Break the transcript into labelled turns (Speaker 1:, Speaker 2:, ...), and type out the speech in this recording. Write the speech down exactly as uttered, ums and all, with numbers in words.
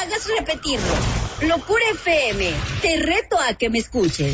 Speaker 1: hagas repetirlo. Locura F M, te reto a que me escuches.